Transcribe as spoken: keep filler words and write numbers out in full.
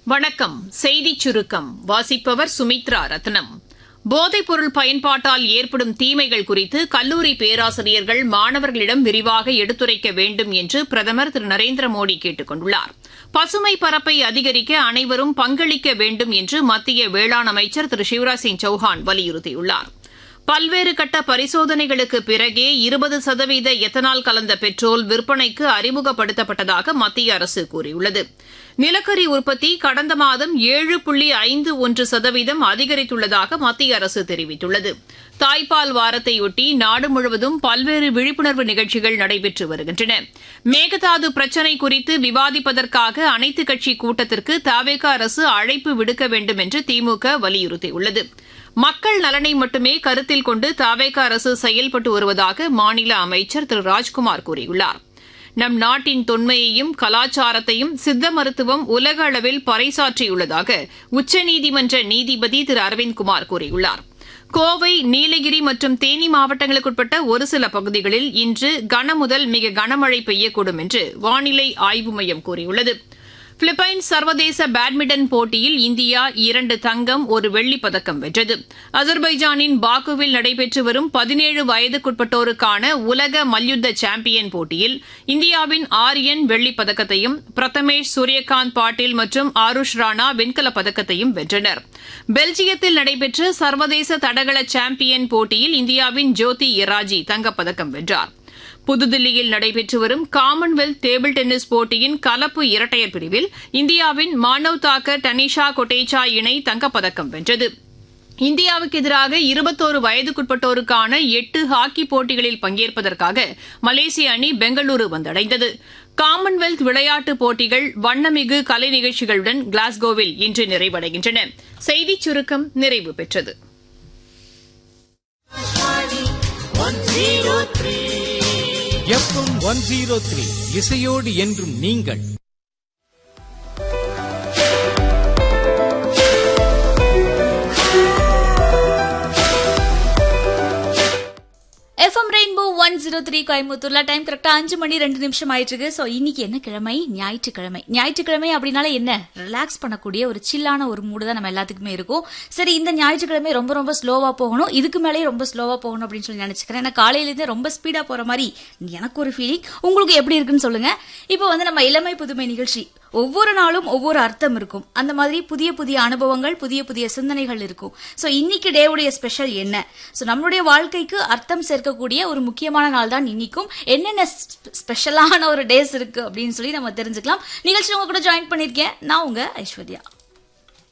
வணக்கம். செய்திச் சுருக்கம் வாசிப்பவர் சுமித்ரா ரத்னம். போதைப்பொருள் பயன்பாட்டால் ஏற்படும் தீமைகள் குறித்து கல்லூரி பேராசிரியர்கள் மாணவர்களிடம் விரிவாக எடுத்துரைக்க வேண்டும் என்று பிரதமர் திரு நரேந்திர மோடி கேட்டுக் கொண்டுள்ளார். பசுமை பரப்பை அதிகரிக்க அனைவரும் பங்களிக்க வேண்டும் என்று மத்திய வேளாண் அமைச்சர் திரு சிவராஜ் சிங் சௌஹான் வலியுறுத்தியுள்ளார். பல்வேறு கட்ட பரிசோதனைகளுக்கு பிறகே இருபது சதவீத எத்தனால் கலந்த பெட்ரோல் விற்பனைக்கு அறிமுகப்படுத்தப்பட்டதாக மத்திய அரசு கூறியுள்ளது. நிலக்கரி உற்பத்தி கடந்த மாதம் ஏழு புள்ளி ஐந்து ஒன்று சதவீதம் அதிகரித்துள்ளதாக மத்திய அரசு தெரிவித்துள்ளது. தாய்ப்பால் வாரத்தையொட்டி நாடு முழுவதும் பல்வேறு விழிப்புணர்வு நிகழ்ச்சிகள் நடைபெற்று வருகின்றன. மேகதாது பிரச்சினை குறித்து விவாதிப்பதற்காக அனைத்துக் கட்சி கூட்டத்திற்கு தவேக அரசு அழைப்பு விடுக்க வேண்டும் என்று திமுக வலியுறுத்தியுள்ளது. மக்கள் நலனை மட்டுமே கருத்தில் கொண்டு தவேக அரசு செயல்பட்டு வருவதாக மாநில அமைச்சர் திரு ராஜ்குமார் கூறியுள்ளார். நம் நாட்டின் தொன்மையையும் கலாச்சாரத்தையும் சித்த மருத்துவம் உலக அளவில் பறைசாற்றியுள்ளதாக உச்சநீதிமன்ற நீதிபதி திரு அரவிந்த்குமார் கூறியுள்ளார். கோவை, நீலகிரி மற்றும் தேனி மாவட்டங்களுக்குட்பட்ட ஒரு சில பகுதிகளில் இன்று கனமுதல் மிக கனமழை பெய்யக்கூடும் என்று வானிலை ஆய்வு மையம் கூறியுள்ளது. பிலிப்பைன்ஸ் சர்வதேச பேட்மிண்டன் போட்டியில் இந்தியா இரண்டு தங்கம் ஒரு வெள்ளிப் பதக்கம் வென்றது. அஜர்பைஜானின் பாக்குவில் நடைபெற்று வரும் பதினேழு வயதுக்குட்பட்டோருக்கான உலக மல்யுத்த சாம்பியன் போட்டியில் இந்தியாவின் ஆரியன் வெள்ளிப் பதக்கத்தையும் பிரதமேஷ், சூரியகாந்த் பாட்டீல் மற்றும் ஆருஷ் ராணா வெண்கலப் பதக்கத்தையும் வென்றனர். பெல்ஜியத்தில் நடைபெற்ற சர்வதேச தடகள சாம்பியன் போட்டியில் இந்தியாவின் ஜோதி எராஜி தங்கப்பதக்கம் வென்றார். புதுதில்லியில் நடைபெற்று வரும் காமன்வெல்த் டேபிள் டென்னிஸ் போட்டியின் கலப்பு இரட்டையர் பிரிவில் இந்தியாவின் மானவ் தாக்கர், டனிஷா கொட்டேச்சா இணை தங்கப்பதக்கம் வென்றது. இந்தியாவுக்கு எதிராக இருபத்தோரு வயதுக்குட்பட்டோருக்கான எட்டு ஹாக்கி போட்டிகளில் பங்கேற்பதற்காக மலேசிய அணி பெங்களூரு வந்தடைந்தது. காமன்வெல்த் விளையாட்டுப் போட்டிகள் வண்ணமிகு கலை நிகழ்ச்சிகளுடன் கிளாஸ்கோவில் இன்று நிறைவடைகின்றன. செய்திச் சுருக்கம் நிறைவு பெற்றது. எஃப்எம் ஒன் ஜீரோ த்ரீ இசையோடு என்றும் நீங்கள். FM rainbow one zero three கோயம்புத்தூர்ல டைம் கரெக்டா அஞ்சு மணி ரெண்டு நிமிஷம் ஆயிட்டு இருக்கு. சோ இன்னைக்கு என்ன கிழமை? ஞாயிற்றுக்கிழமை. ஞாயிற்றுக்கிழமை அப்படின்னால என்ன, ரிலாக்ஸ் பண்ணக்கூடிய ஒரு சில்லான ஒரு மூடு தான் நம்ம எல்லாத்துக்குமே இருக்கும். சரி, இந்த ஞாயிற்றுக்கிழமை ரொம்ப ரொம்ப ஸ்லோவா போகணும், இதுக்கு மேலேயே ரொம்ப ஸ்லோவா போகணும் அப்படின்னு சொல்லி நினைச்சுக்கிறேன். ஏன்னா காலையிலேருந்து ரொம்ப ஸ்பீடா போற மாதிரி எனக்கு ஒரு ஃபீலிங். உங்களுக்கு எப்படி இருக்குன்னு சொல்லுங்க. இப்போ வந்து நம்ம இளமை புதுமை நிகழ்ச்சி, ஒவ்வொரு நாளும் ஒவ்வொரு அர்த்தம் இருக்கும். அந்த மாதிரி புதிய புதிய அனுபவங்கள், புதிய புதிய சிந்தனைகள் இருக்கும். சோ இன்னைக்கு டேவுடைய ஸ்பெஷல் என்ன? சோ நம்மளுடைய வாழ்க்கைக்கு அர்த்தம் சேர்க்கக்கூடிய ஒரு முக்கியமான நாள் தான் இன்னைக்கும். என்னென்ன ஸ்பெஷலான ஒரு டேஸ் இருக்கு அப்படின்னு சொல்லி நம்ம தெரிஞ்சுக்கலாம். நிகழ்ச்சி உங்க கூட ஜாயின் பண்ணிருக்கேன். நான் உங்க ஐஸ்வர்யா.